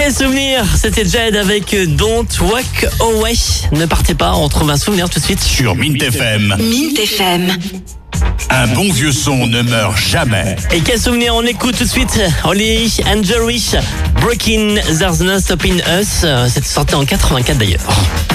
Quel souvenir! C'était Jed avec Don't Walk Away. Ne partez pas, on trouve un souvenir tout de suite sur Mint FM. Mint FM. Un bon vieux son ne meurt jamais. Et quel souvenir, on écoute tout de suite Holly and Jerry, Breaking There's No Stopping Us. C'était sorti en 84 d'ailleurs.